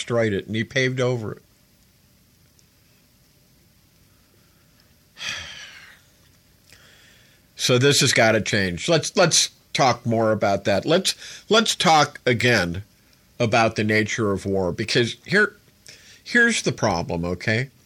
destroyed it, and he paved over it. So this has got to change. Let's talk more about that. Let's talk again about the nature of war, because here's the problem, okay?